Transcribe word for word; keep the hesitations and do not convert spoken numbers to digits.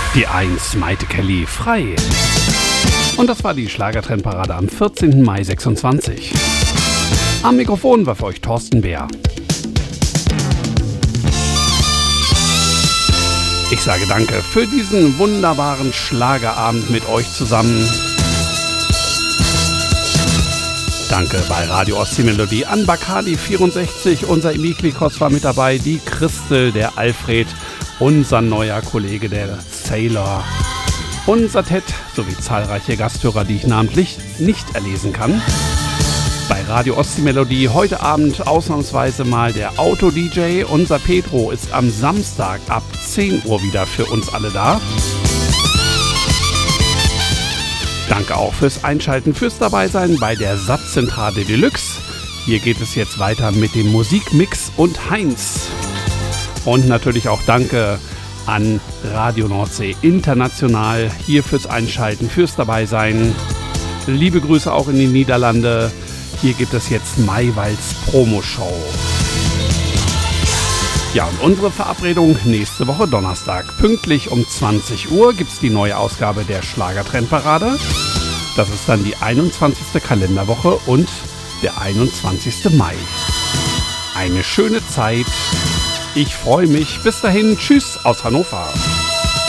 Die eins, Maite Kelly, frei. Und das war die Schlagertrendparade am vierzehnten Mai sechsundzwanzig. Am Mikrofon war für euch Thorsten Bär. Ich sage danke für diesen wunderbaren Schlagerabend mit euch zusammen. Danke bei Radio Ostseemelodie an Bacardi vierundsechzig, unser Emiklikos war mit dabei, die Christel, der Alfred, unser neuer Kollege, der Sailor, unser Ted sowie zahlreiche Gasthörer, die ich namentlich nicht erlesen kann. Bei Radio Ostseemelodie heute Abend ausnahmsweise mal der Auto-D J. Unser Pedro ist am Samstag ab zehn Uhr wieder für uns alle da. Danke auch fürs Einschalten, fürs Dabeisein bei der Satzzentrale Deluxe. Hier geht es jetzt weiter mit dem Musikmix und Heinz. Und natürlich auch danke an Radio Nordsee International hier fürs Einschalten, fürs Dabeisein. Liebe Grüße auch in die Niederlande. Hier gibt es jetzt Maywalds Promo-Show. Ja, und unsere Verabredung nächste Woche Donnerstag. Pünktlich um zwanzig Uhr gibt es die neue Ausgabe der Schlagertrendparade. Das ist dann die einundzwanzigste Kalenderwoche und der einundzwanzigste Mai. Eine schöne Zeit. Ich freue mich. Bis dahin. Tschüss aus Hannover.